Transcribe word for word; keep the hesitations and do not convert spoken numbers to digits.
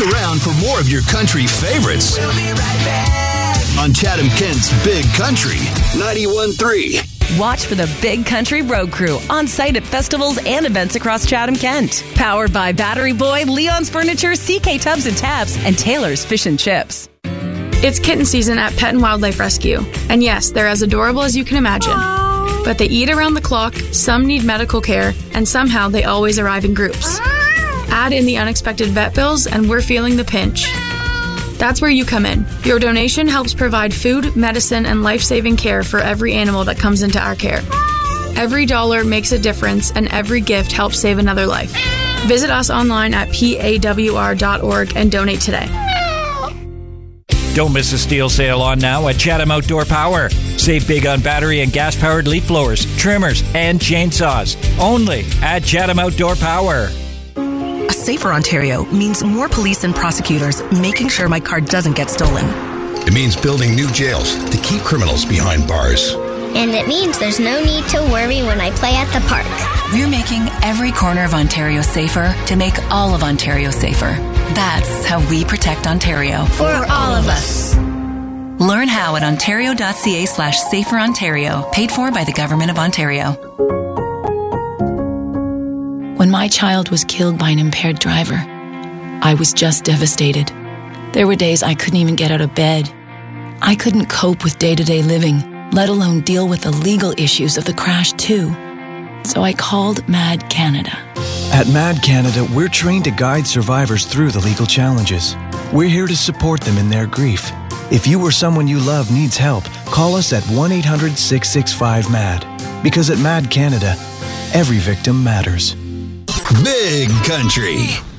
Stick around for more of your country favorites. We'll be right back. On Chatham-Kent's Big Country, ninety-one point three. Watch for the Big Country Road Crew on site at festivals and events across Chatham-Kent. Powered by Battery Boy, Leon's Furniture, C K Tubs and Tabs, and Taylor's Fish and Chips. It's kitten season at Pet and Wildlife Rescue. And yes, they're as adorable as you can imagine. Aww. But they eat around the clock, some need medical care, and somehow they always arrive in groups. Add in the unexpected vet bills, and we're feeling the pinch. That's where you come in. Your donation helps provide food, medicine, and life-saving care for every animal that comes into our care. Every dollar makes a difference, and every gift helps save another life. Visit us online at P A W R dot org and donate today. Don't miss a steel sale on now at Chatham Outdoor Power. Save big on battery and gas-powered leaf blowers, trimmers, and chainsaws. Only at Chatham Outdoor Power. A safer Ontario means more police and prosecutors making sure my car doesn't get stolen. It means building new jails to keep criminals behind bars. And it means there's no need to worry when I play at the park. We're making every corner of Ontario safer to make all of Ontario safer. That's how we protect Ontario. For, For all of us. Learn how at ontario.ca slash safer Ontario. Paid for by the Government of Ontario. When my child was killed by an impaired driver, I was just devastated. There were days I couldn't even get out of bed. I couldn't cope with day-to-day living, let alone deal with the legal issues of the crash too. So I called MAD Canada. At MAD Canada, we're trained to guide survivors through the legal challenges. We're here to support them in their grief. If you or someone you love needs help, call us at one eight hundred six six five M A D. Because at MAD Canada, every victim matters. Big Country.